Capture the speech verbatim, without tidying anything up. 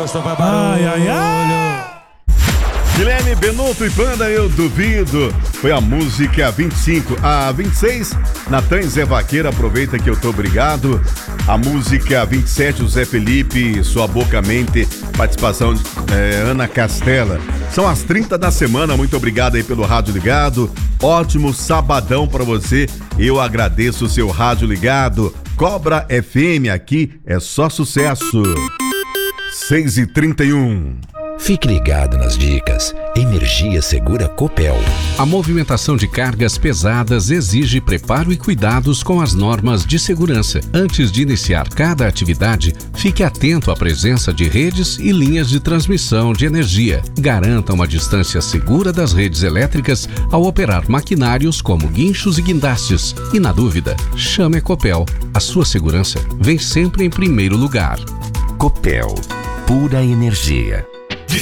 só vai barulho. Ai, ai, ai. Guilherme Benuto e Panda, Eu Duvido. Foi a música vinte e cinco. A vinte e seis, Natan e Zé Vaqueiro, Aproveita Que Eu Tô Obrigado. A música vinte e sete, o Zé Felipe, Sua Boca Mente. Participação de é, Ana Castela. São as trinta da semana. Muito obrigado aí pelo rádio ligado. Ótimo sabadão pra você. Eu agradeço o seu rádio ligado. Cobra F M, aqui é só sucesso. seis e trinta e um. Fique ligado nas dicas. Energia Segura Copel. A movimentação de cargas pesadas exige preparo e cuidados com as normas de segurança. Antes de iniciar cada atividade, fique atento à presença de redes e linhas de transmissão de energia. Garanta uma distância segura das redes elétricas ao operar maquinários como guinchos e guindastes. E na dúvida, chame a Copel. A sua segurança vem sempre em primeiro lugar. Copel. Pura energia.